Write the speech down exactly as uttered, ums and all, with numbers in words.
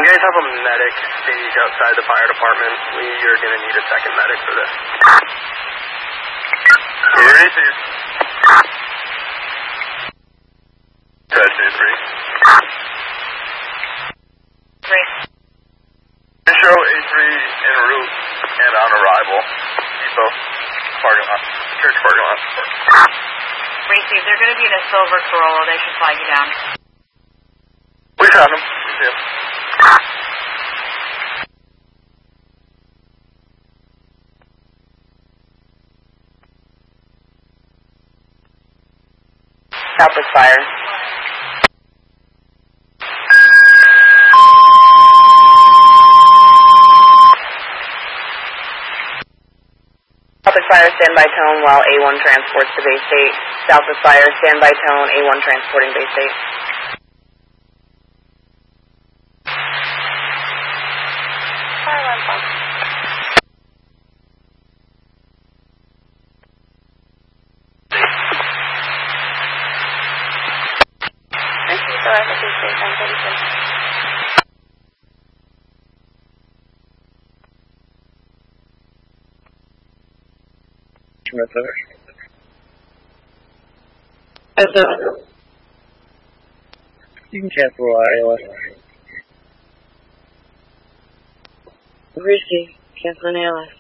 guys have a medic stage outside the fire department? We are going to need a second medic for this. Here it is. Test two, three. Three. Show A three en route and on arrival. Depot. Parking lot. Church parking lot. Receive. They're going to be in a silver Corolla. They should flag you down. We found them. We see them. Southwest Fire. Southwest Fire, standby tone while A one transports to base state. Southwest Fire, standby tone, A one transporting base state. You can cancel our A L S. Risky, canceling A L S.